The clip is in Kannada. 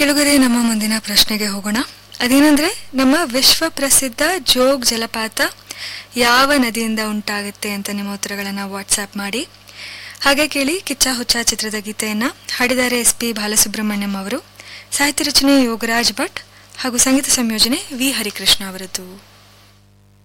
ಕೆಳಗರೆ ನಮ್ಮ ಮುಂದಿನ ಪ್ರಶ್ನೆಗೆ ಹೋಗೋಣ. ಅದೇನೆಂದರೆ, ನಮ್ಮ ವಿಶ್ವ ಪ್ರಸಿದ್ಧ ಜೋಗ್ ಜಲಪಾತ ಯಾವ ನದಿಯಿಂದ ಉಂಟಾಗುತ್ತೆ ಅಂತ ನಿಮ್ಮ ಉತ್ತರಗಳನ್ನು ವಾಟ್ಸ್ಆ್ಯಪ್ ಮಾಡಿ. ಹಾಗೆ ಕೇಳಿ ಕಿಚ್ಚ ಹುಚ್ಚ ಚಿತ್ರದ ಗೀತೆಯನ್ನು ಹಾಡಿದ್ದಾರೆ SP ಬಾಲಸುಬ್ರಹ್ಮಣ್ಯಂ ಅವರು, ಸಾಹಿತ್ಯ ರಚನೆ ಯೋಗರಾಜ್ ಭಟ್ ಹಾಗೂ ಸಂಗೀತ ಸಂಯೋಜನೆ ವಿ ಹರಿಕೃಷ್ಣ ಅವರದ್ದು.